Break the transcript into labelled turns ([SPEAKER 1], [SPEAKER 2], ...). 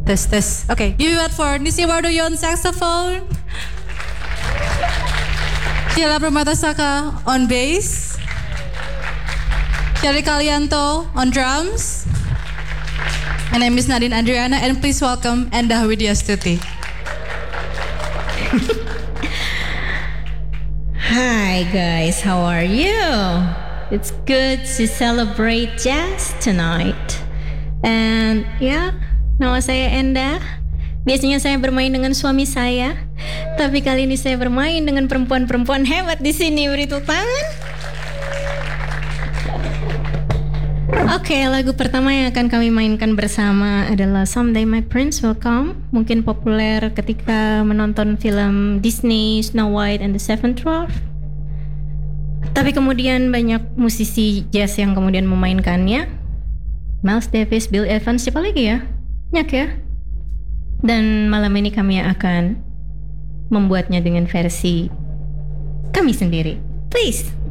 [SPEAKER 1] Tes. Okay, give it up for Nisi Wardoyo on saxophone. Sheila Permatasaka on bass. Sherry Kalianto on drums. My name is Nadine Adriana, and please welcome Endah Widyastuti.
[SPEAKER 2] Hi guys, how are you? It's good to celebrate jazz tonight. And nama saya Endah. Biasanya saya bermain dengan suami saya, tapi kali ini saya bermain dengan perempuan-perempuan hebat di sini. Beri tepuk tangan. Oke, lagu pertama yang akan kami mainkan bersama adalah Someday My Prince Will Come. Mungkin populer ketika menonton film Disney Snow White and the Seven Dwarfs. Tapi kemudian banyak musisi jazz yang kemudian memainkannya. Miles Davis, Bill Evans, siapa lagi ya? Banyak ya. Dan malam ini kami akan membuatnya dengan versi kami sendiri. Please.